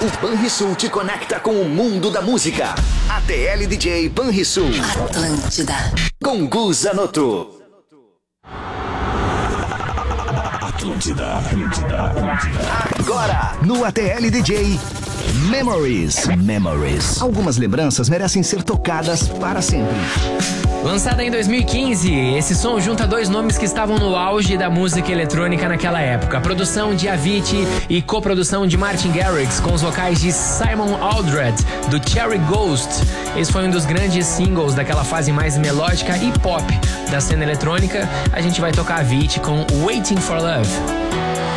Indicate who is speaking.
Speaker 1: O Banrisul te conecta com o mundo da música. ATL DJ Banrisul.
Speaker 2: Atlântida.
Speaker 1: Com Gu Zanotto. Atlântida. Agora, no ATL DJ Memories. Algumas lembranças merecem ser tocadas para sempre.
Speaker 3: Lançada em 2015, esse som junta dois nomes que estavam no auge da música eletrônica naquela época. A produção de Avicii e coprodução de Martin Garrix com os vocais de Simon Aldred, do Cherry Ghost. Esse foi um dos grandes singles daquela fase mais melódica e pop da cena eletrônica. A gente vai tocar Avicii com Waiting for Love.